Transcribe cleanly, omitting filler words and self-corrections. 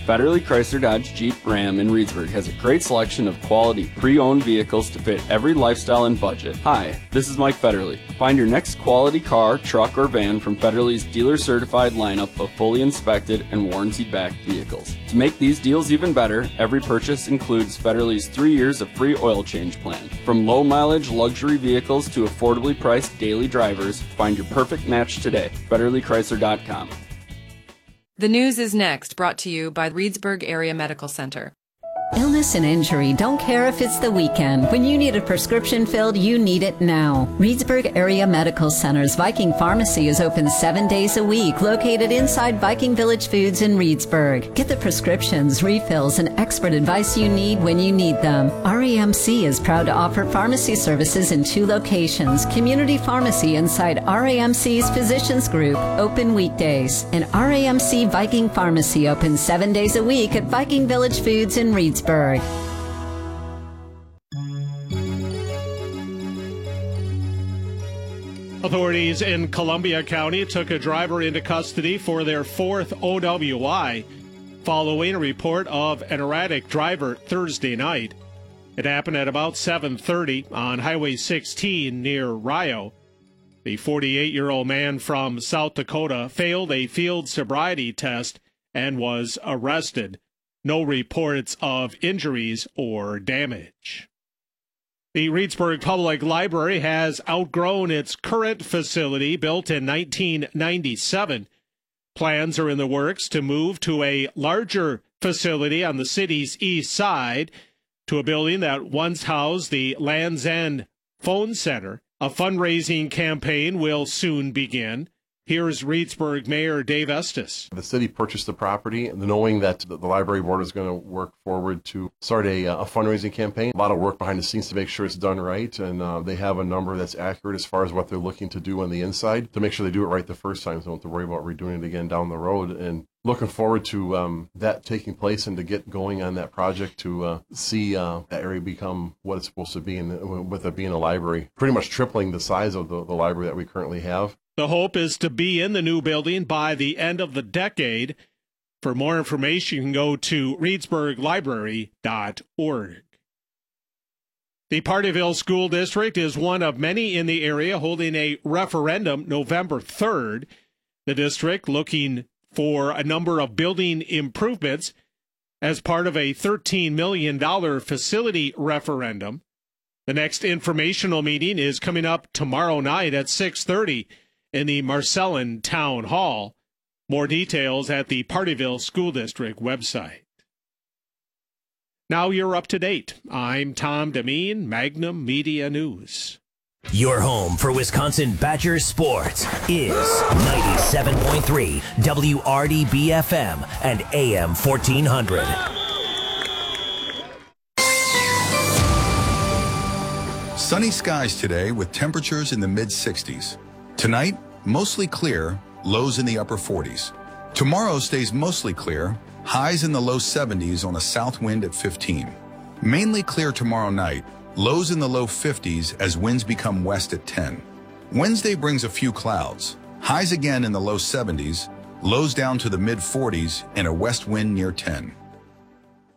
Federally Chrysler Dodge Jeep Ram in Reedsburg has a great selection of quality pre-owned vehicles to fit every lifestyle and budget. Hi, this is Mike Federle. Find your next quality car, truck, or van from Federle's dealer-certified lineup of fully inspected and warranty-backed vehicles. To make these deals even better, every purchase includes Federle's 3 years of free oil change plan. From low-mileage luxury vehicles to affordably priced daily drivers, find your perfect match today. FederleChrysler.com. The news is next, brought to you by Reedsburg Area Medical Center. Illness and injury don't care if it's the weekend. When you need a prescription filled, you need it now. Reedsburg Area Medical Center's Viking Pharmacy is open 7 days a week, located inside Viking Village Foods in Reedsburg. Get the prescriptions, refills, and expert advice you need when you need them. RAMC is proud to offer pharmacy services in 2 locations. Community Pharmacy inside RAMC's Physicians Group, open weekdays. And RAMC Viking Pharmacy open 7 days a week at Viking Village Foods in Reedsburg. Authorities in Columbia County took a driver into custody for their 4th OWI following a report of an erratic driver Thursday night. It happened at about 7:30 on Highway 16 near Rio. The 48-year-old man from South Dakota failed a field sobriety test and was arrested. No reports of injuries or damage. The Reedsburg Public Library has outgrown its current facility built in 1997. Plans are in the works to move to a larger facility on the city's east side, to a building that once housed the Land's End Phone Center. A fundraising campaign will soon begin. Here's Reedsburg Mayor Dave Estes. The city purchased the property knowing that the library board is going to work forward to start a fundraising campaign. A lot of work behind the scenes to make sure it's done right, and they have a number that's accurate as far as what they're looking to do on the inside to make sure they do it right the first time, so they don't have to worry about redoing it again down the road. And looking forward to that taking place and to get going on that project to see that area become what it's supposed to be, and with it being a library, pretty much tripling the size of the library that we currently have. The hope is to be in the new building by the end of the decade. For more information, you can go to reedsburglibrary.org. The Partyville School District is one of many in the area holding a referendum November 3rd. The district looking for a number of building improvements as part of a $13 million facility referendum. The next informational meeting is coming up tomorrow night at 6:30 in the Marcellin Town Hall. More details at the Partyville School District website. Now you're up to date. I'm Tom Demeen, Magnum Media News. Your home for Wisconsin Badgers sports is 97.3 WRDB-FM and AM 1400. Sunny skies today with temperatures in the mid-60s. Tonight, mostly clear, lows in the upper 40s. Tomorrow stays mostly clear, highs in the low 70s on a south wind at 15. Mainly clear tomorrow night, lows in the low 50s as winds become west at 10. Wednesday brings a few clouds, highs again in the low 70s, lows down to the mid 40s and a west wind near 10.